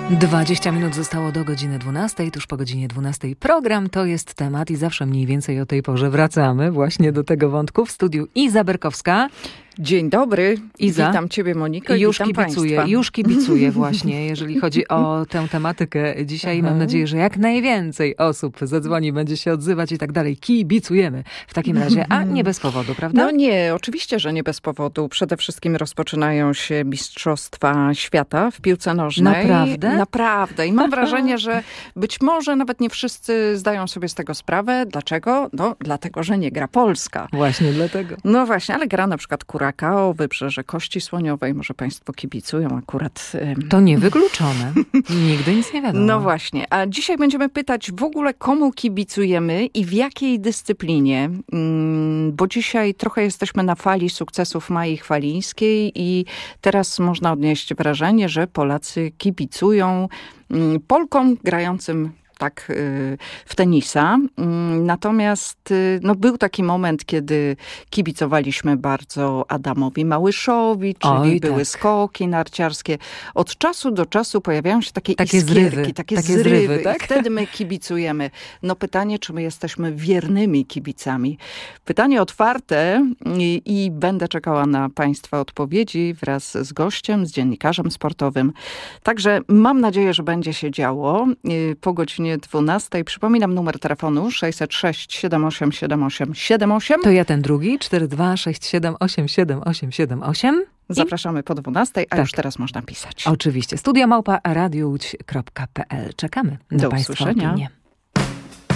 20 minut zostało do godziny 12, tuż po godzinie 12 program To jest temat i zawsze mniej więcej o tej porze wracamy właśnie do tego wątku. W studiu Iza Berkowska. Dzień dobry, Iza. Witam Ciebie, Moniko, i już witam kibicuję, Państwa. Już kibicuję właśnie, jeżeli chodzi o tę tematykę dzisiaj. Mam nadzieję, że jak najwięcej osób zadzwoni, będzie się odzywać i tak dalej. Kibicujemy w takim razie, a nie bez powodu, prawda? No nie, oczywiście, że nie bez powodu. Przede wszystkim rozpoczynają się Mistrzostwa Świata w piłce nożnej. Naprawdę? Naprawdę. I mam wrażenie, że być może nawet nie wszyscy zdają sobie z tego sprawę. Dlaczego? No, dlatego, że nie gra Polska. Właśnie dlatego. No właśnie, ale gra na przykład Curacao, Wybrzeże Kości Słoniowej. Może Państwo kibicują akurat. To niewykluczone. Nigdy nic nie wiadomo. No właśnie. A dzisiaj będziemy pytać w ogóle, komu kibicujemy i w jakiej dyscyplinie. Bo dzisiaj trochę jesteśmy na fali sukcesów Mai Chwalińskiej i teraz można odnieść wrażenie, że Polacy kibicują Polkom grającym tak w tenisa. Natomiast no, był taki moment, kiedy kibicowaliśmy bardzo Adamowi Małyszowi, czyli były skoki narciarskie. Od czasu do czasu pojawiają się takie iskierki, takie zrywy. Tak? I wtedy my kibicujemy. No pytanie, czy my jesteśmy wiernymi kibicami? Pytanie otwarte i będę czekała na Państwa odpowiedzi wraz z gościem, z dziennikarzem sportowym. Także mam nadzieję, że będzie się działo. Po godzinie 12. Przypominam numer telefonu 606 78 78 78. To ja ten drugi, 426787878. Zapraszamy po 12, a już teraz można pisać. Oczywiście. Studia @radiowłódź.pl. Czekamy na Do Państwa usłyszenia. opinie.